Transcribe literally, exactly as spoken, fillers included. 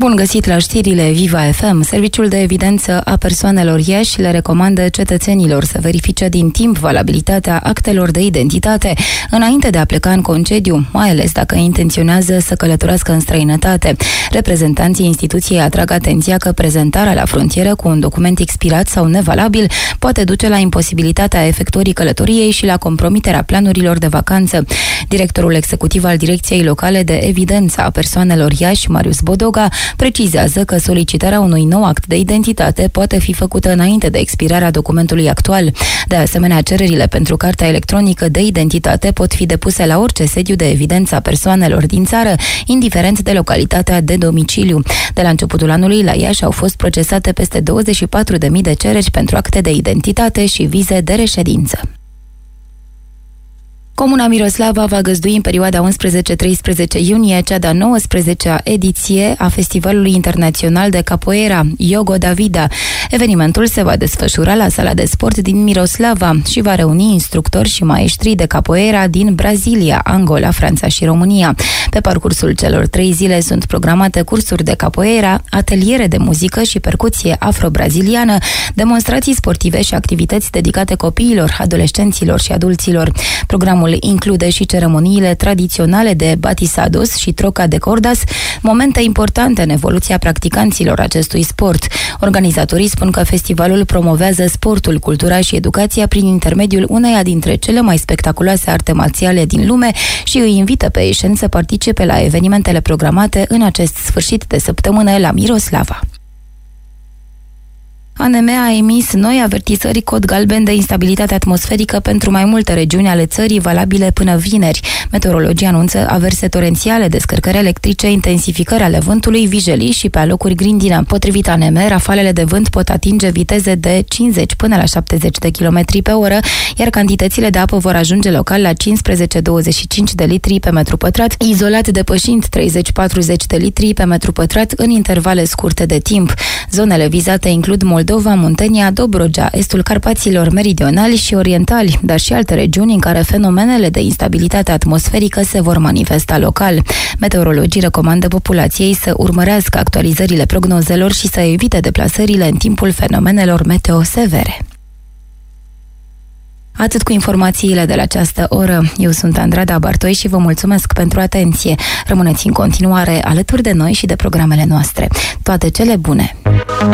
Bun găsit la știrile Viva F M. Serviciul de evidență a persoanelor Iași le recomandă cetățenilor să verifice din timp valabilitatea actelor de identitate înainte de a pleca în concediu, mai ales dacă intenționează să călătorească în străinătate. Reprezentanții instituției atrag atenția că prezentarea la frontieră cu un document expirat sau nevalabil poate duce la imposibilitatea efectuării călătoriei și la compromiterea planurilor de vacanță. Directorul executiv al Direcției Locale de Evidență a Persoanelor Iași, Marius Bodoga, precizează că solicitarea unui nou act de identitate poate fi făcută înainte de expirarea documentului actual. De asemenea, cererile pentru cartea electronică de identitate pot fi depuse la orice sediu de evidență a persoanelor din țară, indiferent de localitatea de domiciliu. De la începutul anului, la Iași au fost procesate peste douăzeci și patru de mii de cereri pentru acte de identitate și vize de reședință. Comuna Miroslava va găzdui în perioada unsprezece treisprezece iunie cea de-a nouăsprezecea ediție a Festivalului Internațional de Capoeira, Yogo da Vida. Evenimentul se va desfășura la sala de sport din Miroslava și va reuni instructori și maestri de capoeira din Brazilia, Angola, Franța și România. Pe parcursul celor trei zile sunt programate cursuri de capoeira, ateliere de muzică și percuție afro-braziliană, demonstrații sportive și activități dedicate copiilor, adolescenților și adulților. Programul include și ceremoniile tradiționale de batisados și troca de cordas, momente importante în evoluția practicanților acestui sport. Organizatorii spun că festivalul promovează sportul, cultura și educația prin intermediul uneia dintre cele mai spectaculoase arte marțiale din lume și îi invită pe ieșeni să participe la evenimentele programate în acest sfârșit de săptămână la Miroslava. A N M a emis noi avertizări cod galben de instabilitate atmosferică pentru mai multe regiuni ale țării, valabile până vineri. Meteorologii anunță averse torențiale, descărcări electrice, intensificări ale vântului, vijelii și pe alocuri grindină. Potrivit A N M, rafalele de vânt pot atinge viteze de cincizeci până la șaptezeci de kilometri pe oră, iar cantitățile de apă vor ajunge local la cincisprezece douăzeci și cinci de litri pe metru pătrat, izolat depășind treizeci patruzeci de litri pe metru pătrat în intervale scurte de timp. Zonele vizate includ Moldova, Muntenia, Dobrogea, estul Carpaților meridionali și orientali, dar și alte regiuni în care fenomenele de instabilitate atmosferică se vor manifesta local. Meteorologii recomandă populației să urmărească actualizările prognozelor și să evite deplasările în timpul fenomenelor meteo severe. Atât cu informațiile de la această oră. Eu sunt Andrada Bartoi și vă mulțumesc pentru atenție. Rămâneți în continuare alături de noi și de programele noastre. Toate cele bune!